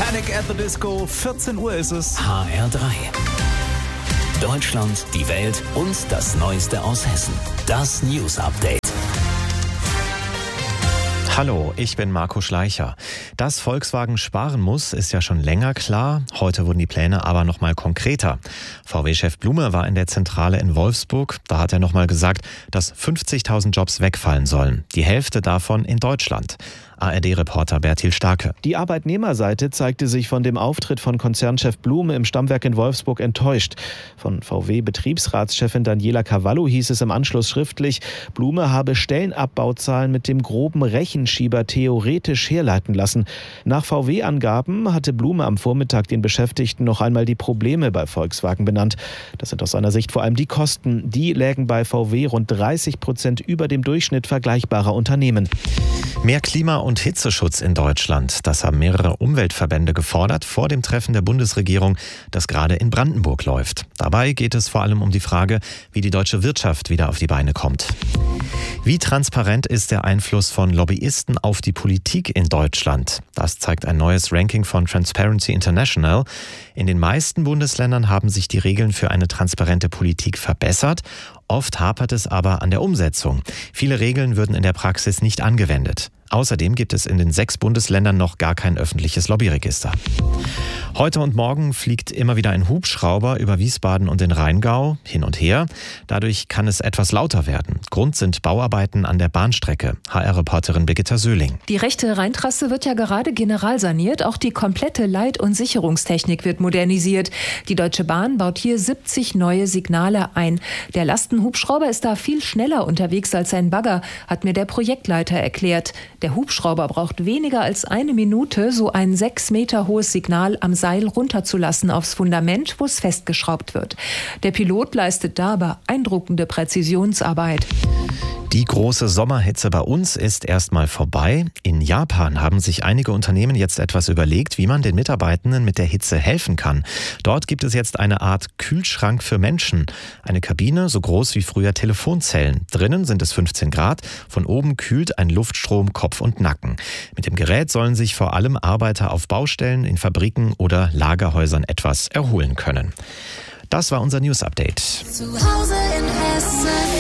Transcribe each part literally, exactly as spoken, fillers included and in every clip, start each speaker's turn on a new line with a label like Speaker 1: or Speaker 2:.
Speaker 1: Panic at the Disco, vierzehn Uhr ist es.
Speaker 2: H R drei. Deutschland, die Welt und das Neueste aus Hessen. Das News Update.
Speaker 3: Hallo, ich bin Marco Schleicher. Dass Volkswagen sparen muss, ist ja schon länger klar. Heute wurden die Pläne aber noch mal konkreter. V W-Chef Blume war in der Zentrale in Wolfsburg. Da hat er noch mal gesagt, dass fünfzigtausend Jobs wegfallen sollen. Die Hälfte davon in Deutschland. A R D-Reporter Bertil Starke.
Speaker 4: Die Arbeitnehmerseite zeigte sich von dem Auftritt von Konzernchef Blume im Stammwerk in Wolfsburg enttäuscht. Von V W-Betriebsratschefin Daniela Cavallo hieß es im Anschluss schriftlich, Blume habe Stellenabbauzahlen mit dem groben Rechenschieber theoretisch herleiten lassen. Nach V W-Angaben hatte Blume am Vormittag den Beschäftigten noch einmal die Probleme bei Volkswagen benannt. Das sind aus seiner Sicht vor allem die Kosten. Die lägen bei V W rund dreißig Prozent über dem Durchschnitt vergleichbarer Unternehmen.
Speaker 3: Mehr Klima- und Hitzeschutz in Deutschland. Das haben mehrere Umweltverbände gefordert vor dem Treffen der Bundesregierung, das gerade in Brandenburg läuft. Dabei geht es vor allem um die Frage, wie die deutsche Wirtschaft wieder auf die Beine kommt. Wie transparent ist der Einfluss von Lobbyisten auf die Politik in Deutschland? Das zeigt ein neues Ranking von Transparency International. In den meisten Bundesländern haben sich die Regeln für eine transparente Politik verbessert. Oft hapert es aber an der Umsetzung. Viele Regeln würden in der Praxis nicht angewendet. Außerdem gibt es in den sechs Bundesländern noch gar kein öffentliches Lobbyregister. Heute und morgen fliegt immer wieder ein Hubschrauber über Wiesbaden und den Rheingau hin und her. Dadurch kann es etwas lauter werden. Grund sind Bauarbeiten an der Bahnstrecke. H R-Reporterin Birgitta Söhling.
Speaker 5: Die rechte Rheintrasse wird ja gerade generalsaniert. Auch die komplette Leit- und Sicherungstechnik wird modernisiert. Die Deutsche Bahn baut hier siebzig neue Signale ein. Der Lastenhubschrauber ist da viel schneller unterwegs als ein Bagger, hat mir der Projektleiter erklärt. Der Hubschrauber braucht weniger als eine Minute, so ein sechs Meter hohes Signal am Seil runterzulassen aufs Fundament, wo es festgeschraubt wird. Der Pilot leistet da beeindruckende Präzisionsarbeit.
Speaker 3: Die große Sommerhitze bei uns ist erstmal vorbei. In Japan haben sich einige Unternehmen jetzt etwas überlegt, wie man den Mitarbeitenden mit der Hitze helfen kann. Dort gibt es jetzt eine Art Kühlschrank für Menschen. Eine Kabine so groß wie früher Telefonzellen. Drinnen sind es fünfzehn Grad. Von oben kühlt ein Luftstrom Kopf und Nacken. Mit dem Gerät sollen sich vor allem Arbeiter auf Baustellen, in Fabriken oder Lagerhäusern etwas erholen können. Das war unser News Update.
Speaker 6: Zu Hause in Hessen.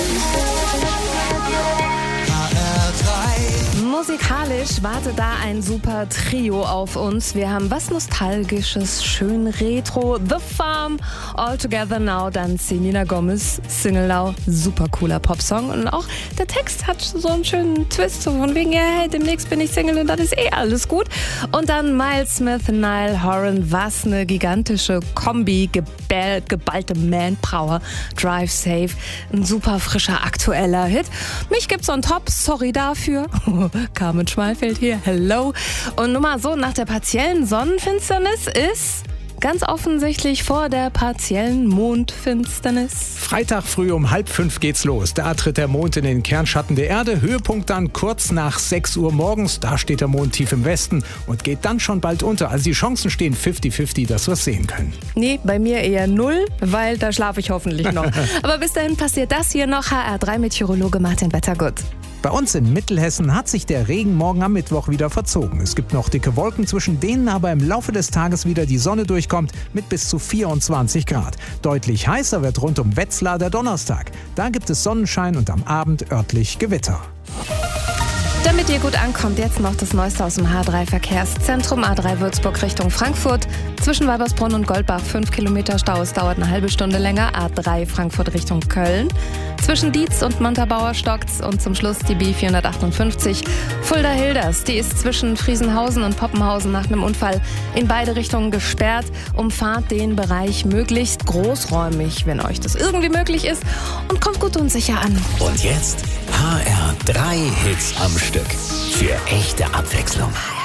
Speaker 7: Musikalisch wartet da ein super Trio auf uns. Wir haben was Nostalgisches, schön Retro, The Farm, All Together Now, dann Selena Gomez, Single Now, super cooler Popsong. Und auch der Text hat so einen schönen Twist, so von wegen, ja, hey, demnächst bin ich Single und dann ist eh alles gut. Und dann Miles Smith, Niall Horan, was eine gigantische Kombi, geball, geballte Manpower, Drive Safe, ein super frischer, aktueller Hit. Mich gibt's on top, sorry dafür. Carmen Schmalfeld hier, hello. Und nur mal so, nach der partiellen Sonnenfinsternis ist ganz offensichtlich vor der partiellen Mondfinsternis.
Speaker 1: Freitag früh um halb fünf geht's los. Da tritt der Mond in den Kernschatten der Erde. Höhepunkt dann kurz nach sechs Uhr morgens. Da steht der Mond tief im Westen und geht dann schon bald unter. Also die Chancen stehen fünfzig fünfzig, dass wir es sehen können.
Speaker 7: Nee, bei mir eher null, weil da schlafe ich hoffentlich noch. Aber bis dahin passiert das hier noch. H R drei Meteorologe Martin Wettergut.
Speaker 1: Bei uns in Mittelhessen hat sich der Regen morgen am Mittwoch wieder verzogen. Es gibt noch dicke Wolken, zwischen denen aber im Laufe des Tages wieder die Sonne durchkommt mit bis zu vierundzwanzig Grad. Deutlich heißer wird rund um Wetzlar der Donnerstag. Da gibt es Sonnenschein und am Abend örtlich Gewitter.
Speaker 7: Damit ihr gut ankommt, jetzt noch das Neueste aus dem H drei Verkehrszentrum. A drei Würzburg Richtung Frankfurt. Zwischen Weibersbrunn und Goldbach fünf Kilometer Stau. Es dauert eine halbe Stunde länger. A drei Frankfurt Richtung Köln. Zwischen Dietz und Montabaur stockt's. Und zum Schluss die B vierhundertachtundfünfzig Fulda-Hilders. Die ist zwischen Friesenhausen und Poppenhausen nach einem Unfall in beide Richtungen gesperrt. Umfahrt den Bereich möglichst großräumig, wenn euch das irgendwie möglich ist. Und kommt gut und sicher an.
Speaker 2: Und jetzt H R drei Hits am Stück. Für echte Abwechslung.